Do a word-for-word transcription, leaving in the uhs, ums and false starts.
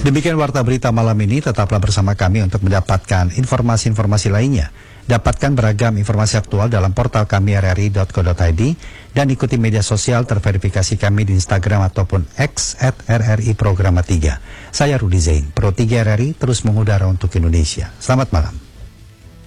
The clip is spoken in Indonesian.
Demikian Warta Berita malam ini, tetaplah bersama kami untuk mendapatkan informasi-informasi lainnya. Dapatkan beragam informasi aktual dalam portal kami r r i dot co dot i d dan ikuti media sosial terverifikasi kami di Instagram ataupun X at R R I Programa tiga. Saya Rudi Zain, Pro tiga R R I terus mengudara untuk Indonesia. Selamat malam.